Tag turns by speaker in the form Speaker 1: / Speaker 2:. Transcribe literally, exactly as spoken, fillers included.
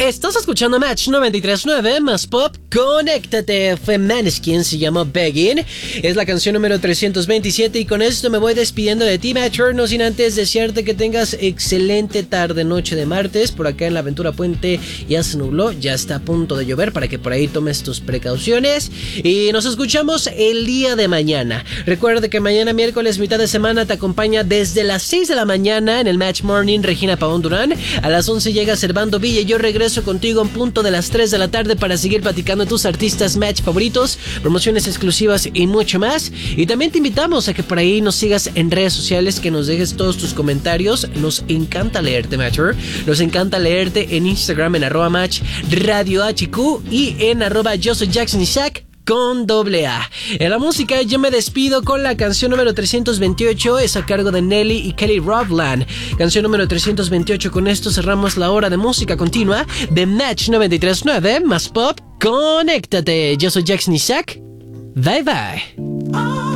Speaker 1: Estás escuchando Match noventa y tres punto nueve más Pop. Conéctate. Fue Maneskin, se llamó Begging. Es la canción número trescientos veintisiete y con esto me voy despidiendo de ti, Matcher. No sin antes desearte que tengas excelente tarde, noche de martes. Por acá en la Aventura Puente ya se nubló, ya está a punto de llover para que por ahí tomes tus precauciones. Y nos escuchamos el día de mañana. Recuerda que mañana miércoles, mitad de semana, te acompaña desde las seis de la mañana en el Match Morning Regina Pavón Durán. A las once llega Servando Villa y yo regreso contigo en punto de las tres de la tarde para seguir platicando de tus artistas Match favoritos, promociones exclusivas y mucho más. Y también te invitamos a que por ahí nos sigas en redes sociales, que nos dejes todos tus comentarios. Nos encanta leerte, Matcher. Nos encanta leerte en Instagram en arroba Match Radio H Q y en arroba Yo Soy Jackson Isaac con doble A. En la música yo me despido con la canción número trescientos veintiocho, es a cargo de Nelly y Kelly Rowland. Canción número trescientos veintiocho, con esto cerramos la hora de música continua de Match noventa y tres punto nueve más Pop. Conéctate, yo soy Jackson Isaac. Bye bye.